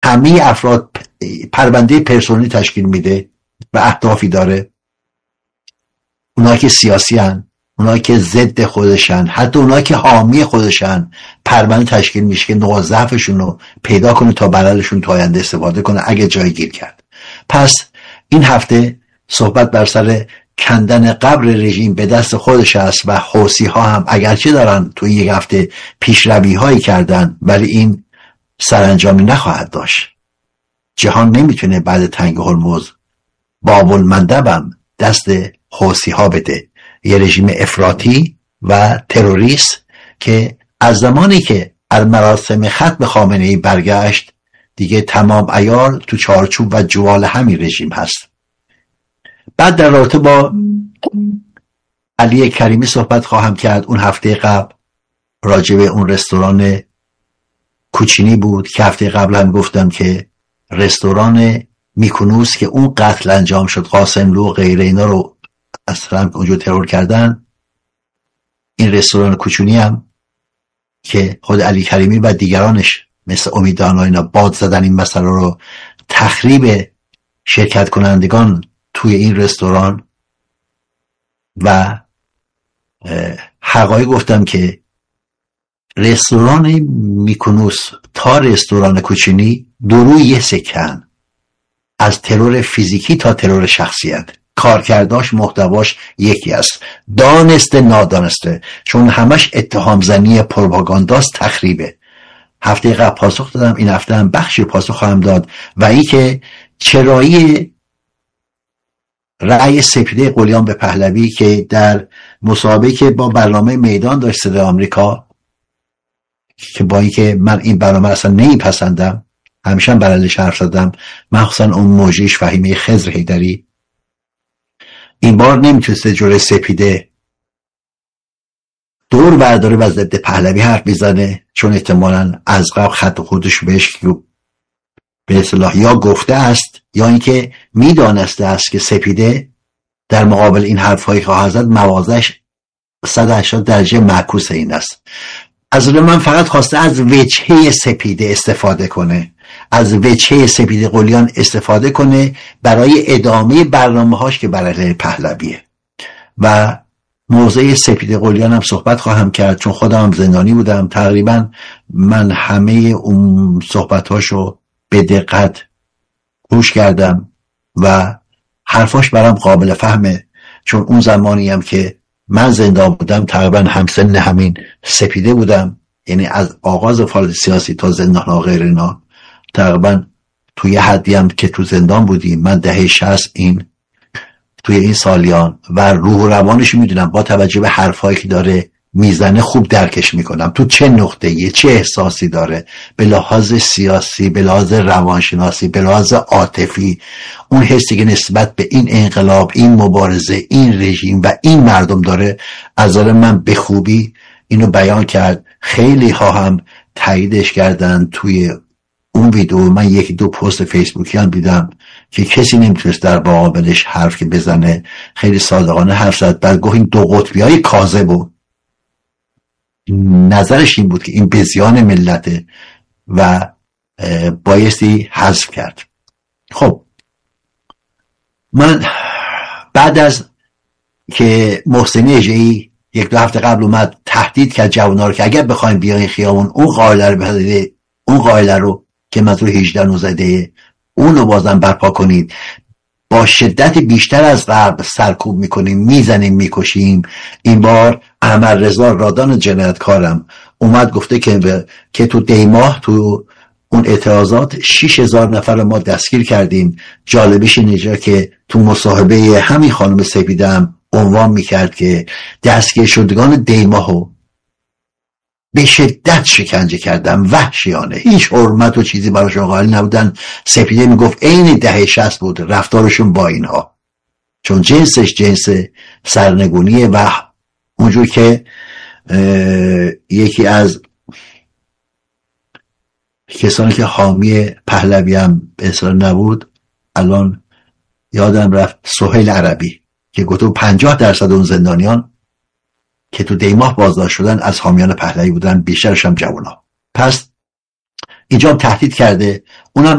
همه افراد پرونده پرسونلی تشکیل میده و اهدافی داره. اونایی که سیاسی هن، اونایی که ضد خودشن، حتی اونایی که حامی خودشن، پرونده تشکیل میشه که نقاط ضعفشون رو پیدا کنه تا برایشون تو آینده استفاده کنه اگه جای گیر کرد. پس این هفته صحبت بر سر کندن قبر رژیم به دست خودش است و حوثی ها هم اگرچه دارن تو این یک هفته پیشروی هایی کردن ولی این سرانجامی نخواهد داشت. جهان نمیتونه بعد تنگ هرمز باب المندبم دست حوثی ها بده، یه رژیم افراطی و تروریست که از زمانی که از مراسم ختم خامنه‌ای برگشت دیگه تمام عیار تو چارچوب و جوال همین رژیم هست. بعد در رابطه با علی کریمی صحبت خواهم کرد. اون هفته قبل راجع به اون رستوران کوچینی بود که هفته قبل هم گفتم که رستوران میکونوس که اون قتل انجام شد، قاسملو و غیره اینا رو اصلا اونجا ترور کردن، این رستوران کوچینی هم که خود علی کریمی و دیگرانش مثل امیدان و اینا باد زدن این مسئله رو، تخریب شرکت کنندگان توی این رستوران و حقایق گفتم که رستوران میکونوس تا رستوران کوچینی دروی یه سکن، از ترور فیزیکی تا ترور شخصیت، کارکرداش محتواش یکی است، دانسته نادانسته، چون همش اتهام زنی پروپاگانداست، تخریبه. هفته قبل پاسخ دادم، این هفته هم بخشی پاسخ خواهم داد و این که چرایی رأی سپیده قلیان به پهلوی که در مسابقه که با برنامه میدان داشت صدای آمریکا، که با این که من این برنامه اصلا نمیپسندم، همیشه برندش حرف زدم، مخصوصا اون موجیش فهیمه خضر حیدری، این بار نمیتونسته جلوی سپیده دور برداره و ضد پهلوی حرف بزنه، چون احتمالاً از قبل خط خودش بهش به اصطلاح یا گفته است یا اینکه میدانسته است که سپیده در مقابل این حرف‌هایی خواهد زد، موازش 180 درجه معکوس این است. از من فقط خواسته از وجهه سپیده استفاده کنه، از وجهه سپیده قلیان استفاده کنه برای ادامه برنامه‌هاش که برای پهلویه. و موضوع سپیده قلیان هم صحبت خواهم کرد، چون خودم هم زندانی بودم. تقریبا من همه اون صحبت‌هاشو به دقت گوش کردم و حرفاش برام قابل فهمه، چون اون زمانی هم که من زندان بودم تقریبا همسن همین سپیده بودم، یعنی از آغاز فعالیت سیاسی تا زندان ها غیر اینا تقریبا توی حدی هم که تو زندان بودیم. من دهه 60 توی این سالیان و روح و روانش میدونم، با توجه به حرفایی که داره میزنه خوب درکش میکنم تو چه نقطه‌ای، چه احساسی داره، به لحاظ سیاسی، به لحاظ روانشناسی، به لحاظ عاطفی. اون حسی که نسبت به این انقلاب، این مبارزه، این رژیم و این مردم داره، از نظر من به خوبی اینو بیان کرد. خیلی ها هم تاییدش کردن. توی اون ویدیو من یکی دو پست فیسبوکی هم دیدم که کسی نمیتونست در مقابلش حرف که بزنه، خیلی صادقانه حرف زد. بعد گفت این دو قطبی های کاذب بود، نظرش این بود که این به زیان ملته و بایستی حذف کرد. خب من بعد از که محسنی اژه‌ای یک دو هفته قبل اومد تهدید کرد جوونا رو که اگر بخوایم بیاین خیابون اون قائله رو که منظور 18 نوزده اون رو بازم برپا کنید، با شدت بیشتر از قبل سرکوب میکنیم، میزنیم، میکشیم. این بار احمد رضا رادان جنایتکارم اومد گفته که تو دیماه تو اون اعتراضات 6000 نفر ما دستگیر کردیم. جالبیش اینجا که تو مصاحبه همین خانم سپیدم عنوان میکرد که دستگیر شدگان دیماهو به شدت شکنجه کردم، وحشیانه، هیچ حرمت و چیزی براشون قائل نبودن. سپیده میگفت عین دهه 60 بود رفتارشون با اینها، چون جنسش جنس سرنگونیه. و اونجور که یکی از کسانی که حامی پهلوی هم به اصطلاح نبود، الان یادم رفت، سهیل عربی، که گفت 50% اون زندانیان که تو دیماه بازداشت شدن از حامیان پهلوی بودن، بیشترش هم جوونا. پس اینجا هم تهدید کرده. اونم